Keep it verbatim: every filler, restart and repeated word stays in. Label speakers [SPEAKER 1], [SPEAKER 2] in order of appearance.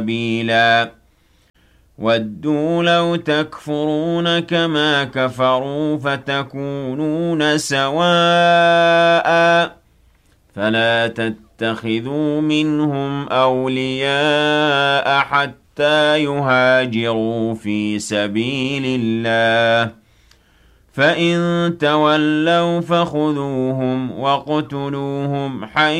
[SPEAKER 1] سبيلا وَدُّوا لَوْ تَكْفُرُونَ كَمَا كَفَرُوا فَتَكُونُونَ سَوَاءً فَلَا تَتَّخِذُوا مِنْهُمْ أَوْلِيَاءَ حَتَّى يُهَاجِرُوا فِي سَبِيلِ اللَّهِ فَإِن تَوَلَّوْا فَخُذُوهُمْ وَاقْتُلُوهُمْ حَيْثُ